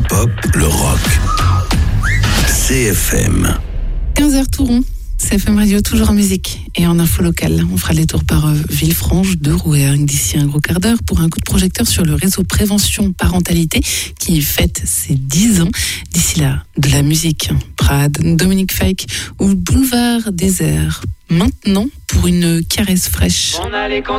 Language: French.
pop, le rock. CFM. 15h tout rond. CFM Radio, toujours en musique et en info locale. On fera les tours par Villefranche, de Rouergue d'ici un gros quart d'heure pour un coup de projecteur sur le réseau Prévention Parentalité qui fête ses 10 ans. D'ici là, de la musique, Prad, Dominique Fike ou Boulevard Désert. Maintenant, pour une caresse fraîche.